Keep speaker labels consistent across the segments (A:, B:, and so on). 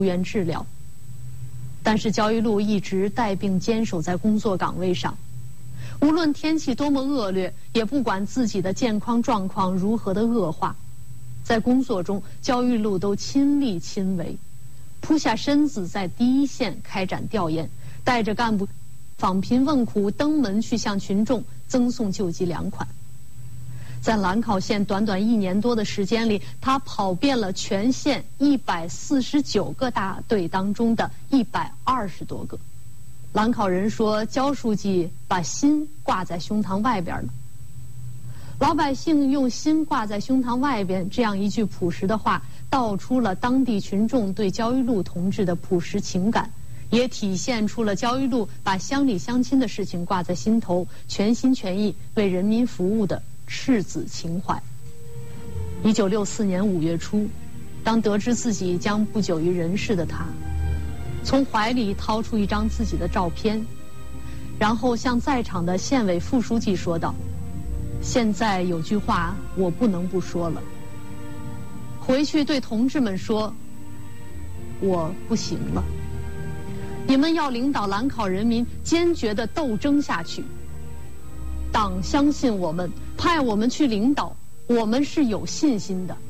A: 院治疗。但是焦裕禄一直带病坚守在工作岗位上，无论天气多么恶劣，也不管自己的健康状况如何的恶化，在工作中焦裕禄都亲力亲为，扑下身子在第一线开展调研，带着干部访贫问苦，登门去向群众赠送救济粮款。在兰考县短短1年多的时间里，他跑遍了全县149个大队当中的120多个。兰考人说，焦书记把心挂在胸膛外边呢。老百姓用心挂在胸膛外边这样一句朴实的话，道出了当地群众对焦裕禄同志的朴实情感，也体现出了焦裕禄把乡里乡亲的事情挂在心头，全心全意为人民服务的赤子情怀。1964年5月初，当得知自己将不久于人世的他，从怀里掏出一张自己的照片，然后向在场的县委副书记说道：“现在有句话我不能不说了，回去对同志们说，我不行了。你们要领导兰考人民坚决地斗争下去。党相信我们，派我们去领导，我们是有信心的。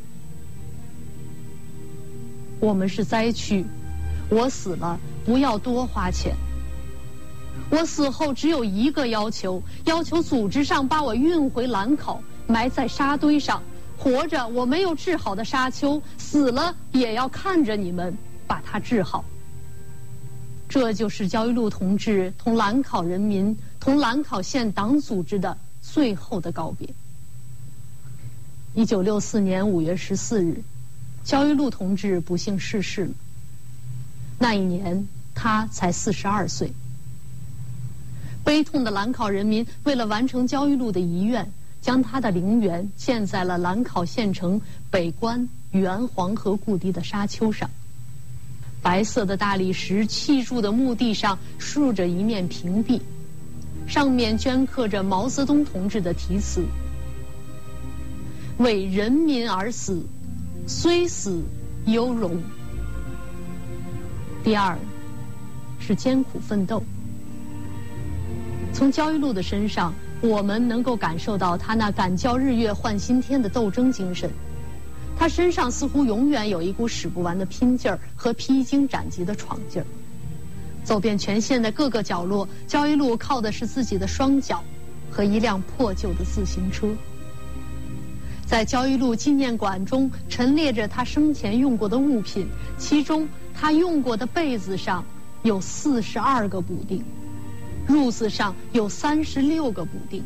A: 我们是灾区，我死了不要多花钱。我死后只有一个要求，要求组织上把我运回兰考，埋在沙堆上。活着我没有治好的沙丘，死了也要看着你们把它治好。”这就是焦裕禄同志同兰考人民、同兰考县党组织的最后的告别。1964年5月14日，焦裕禄同志不幸逝世了。那一年他才42岁。悲痛的兰考人民为了完成焦裕禄的遗愿，将他的陵园建在了兰考县城北关原黄河故地的沙丘上。白色的大理石砌筑的墓地上竖着一面平壁，上面镌刻着毛泽东同志的题词：“为人民而死，虽死犹荣。”第二是艰苦奋斗。从焦裕禄的身上，我们能够感受到他那赶教日月换新天的斗争精神。他身上似乎永远有一股使不完的拼劲儿和披荆斩棘的闯劲儿。走遍全县的各个角落，焦裕禄靠的是自己的双脚和一辆破旧的自行车。在焦裕禄纪念馆中陈列着他生前用过的物品，其中他用过的被子上有42个补丁，褥子上有36个补丁。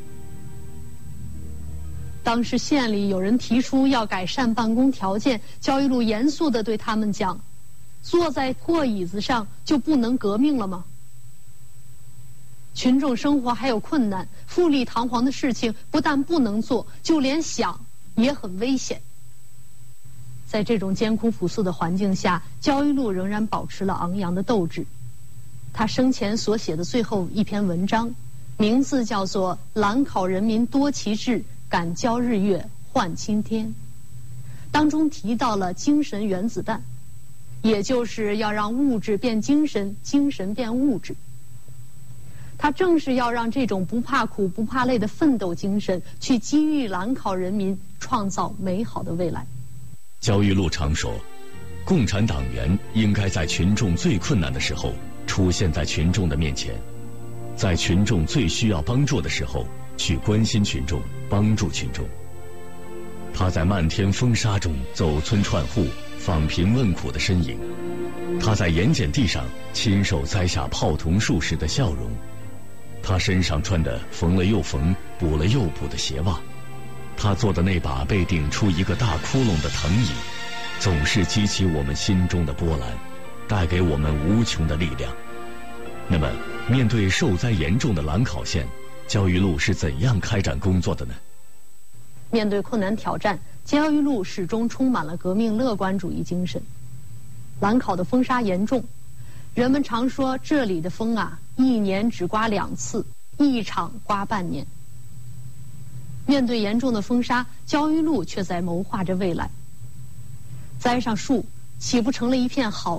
A: 当时县里有人提出要改善办公条件，焦裕禄严肃地对他们讲：“坐在破椅子上就不能革命了吗？群众生活还有困难，富丽堂皇的事情不但不能做，就连想也很危险。”在这种艰苦朴素的环境下，焦裕禄仍然保持了昂扬的斗志。他生前所写的最后一篇文章，名字叫做《兰考人民多奇志，赶教日月换青天》，当中提到了精神原子弹，也就是要让物质变精神，精神变物质。他正是要让这种不怕苦不怕累的奋斗精神，去激励兰考人民创造美好的未来。
B: 焦裕禄常说，共产党员应该在群众最困难的时候出现在群众的面前，在群众最需要帮助的时候去关心群众，帮助群众。他在漫天风沙中走村串户，访贫问苦的身影，他在盐碱地上亲手栽下泡桐树时的笑容，他身上穿的缝了又缝、补了又补的鞋袜，他坐的那把被顶出一个大窟窿的藤椅，总是激起我们心中的波澜，带给我们无穷的力量。那么，面对受灾严重的兰考县，焦裕禄是怎样开展工作的呢？
A: 面对困难挑战，焦裕禄始终充满了革命乐观主义精神。兰考的风沙严重，人们常说这里的风啊，一年只刮2次，一场刮半年。面对严重的风沙，焦裕禄却在谋划着未来。栽上树， 岂不成了一片好